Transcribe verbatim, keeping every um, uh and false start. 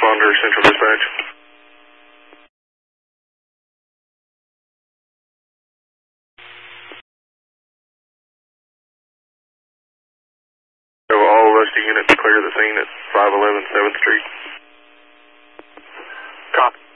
responder, Central Dispatch. So all Rusty units clear the scene at five eleven seventh Street. Copy.